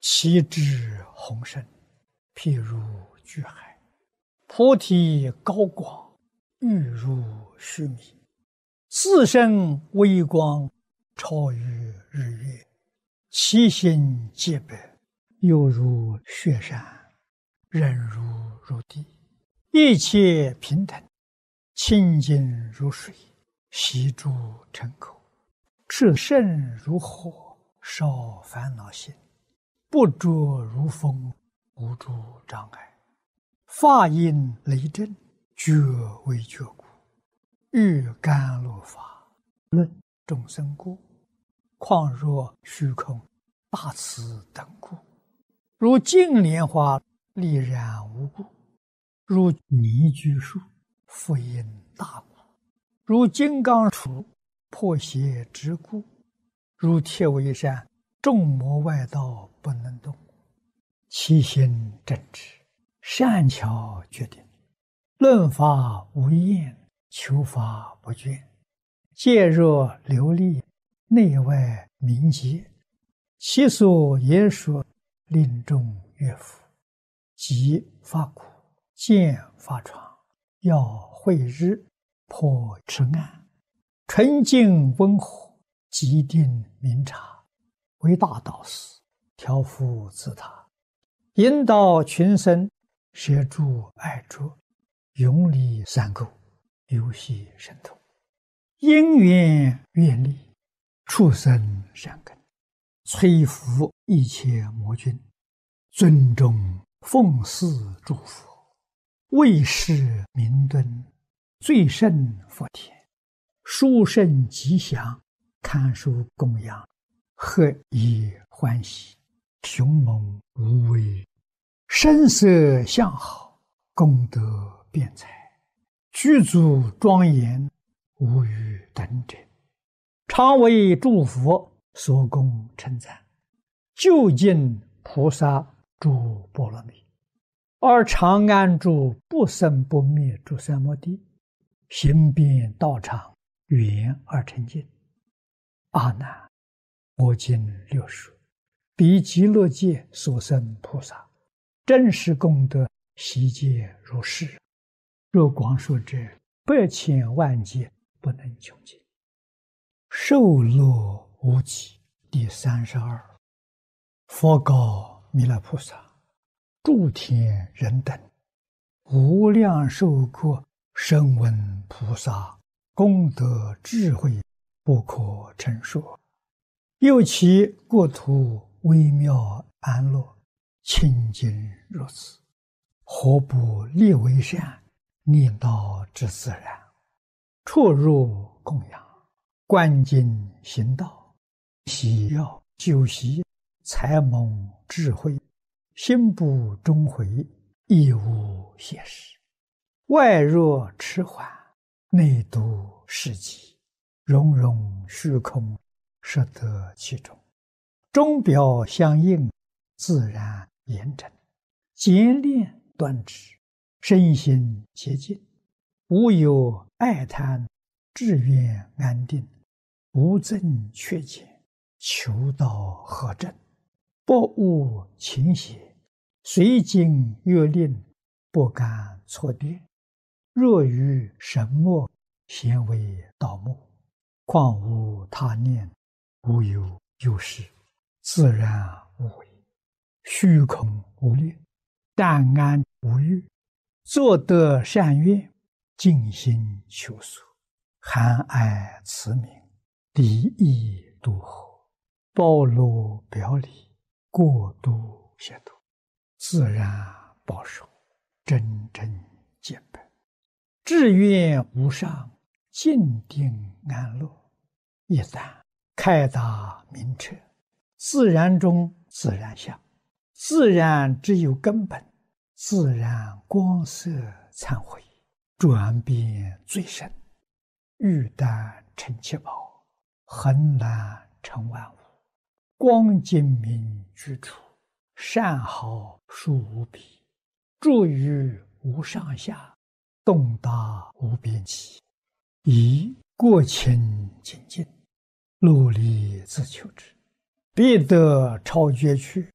其志宏深，譬如巨海；菩提高广，欲如须弥。自身微光，超于日月；其心洁白，犹如雪山，忍如地。一切平等，清净如水，悉诸尘口。炽盛如火，烧烦恼心。不着如风，无诸障碍。法音雷震，觉为觉故。欲甘露法，论众生故。况若虚空，大慈等故。如净莲花，丽然无故。如泥居树，复因大故。如金刚杵，破邪之故。如铁围山，众魔外道不能动。其心正直，善巧决定。论法无厌，求法不倦。戒若流利，内外明洁。其所言说，令众悦服。即发苦，见发疮，要慧日，破痴暗。纯净温和，极定明察。为大导师，调伏自他，引导群生，摄诸爱着，永离三垢，游戏神通。因缘愿力，畜生善根，摧伏一切魔君，尊重奉祀诸佛，为世明敦，最胜佛田，殊胜吉祥，堪属供养。何以欢喜，雄猛无畏，声色相好，功德辩才，具足庄严，无与等者。常为诸佛所供称赞，究竟菩萨诸波罗蜜，而常安住不生不灭诸三摩地，行遍道场，圆而成净。阿难，我今六说，彼极乐界所生菩萨，真实功德悉皆如是。若广说者，百千万劫不能穷尽。受乐无极第32。佛告弥勒菩萨：诸天人等，无量寿国声闻菩萨功德智慧，不可称说。又其国土微妙安乐，清净如此，何不立为善，念道之自然？出入供养，观经行道，喜要修习，才蒙智慧，心不终回，亦无邪事。外若迟缓，内度世极，融融虚空，摄得其中。钟表相应，自然严整，简练端直，身心洁净，无有爱贪，志愿安定，无增缺减，求道合正，不误情邪，随经阅令，不敢错跌。若于神墨，咸为盗墓，况无他念，无有有事，自然无为，虚空无虑，淡安无欲，作得善愿，尽心求索，含爱慈悯，敌意度合，包罗表里，过度协度，自然保守，真正洁白，志愿无上，静定安乐。一旦开达明彻，自然中自然相，自然只有根本，自然光色忏悔，转变最深，玉丹成七宝，恒然成万物，光精明居处，善好殊无比，住于无上下，洞达无边际，以过清净尽，努力自求之，必得超绝去，